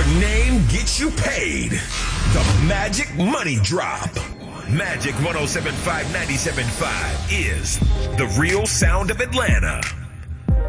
name gets you paid. The Magic Money Drop. Magic 107.5 97.5 is the real sound of Atlanta.